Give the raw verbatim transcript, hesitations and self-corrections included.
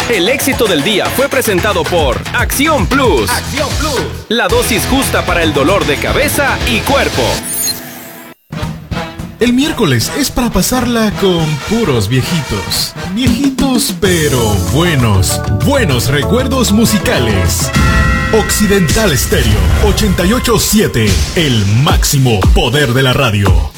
El éxito del día fue presentado por Acción Plus. Acción Plus. La dosis justa para el dolor de cabeza y cuerpo. El miércoles es para pasarla con puros viejitos. Viejitos pero buenos. Buenos recuerdos musicales. Occidental Stereo ochenta y ocho punto siete. El máximo poder de la radio.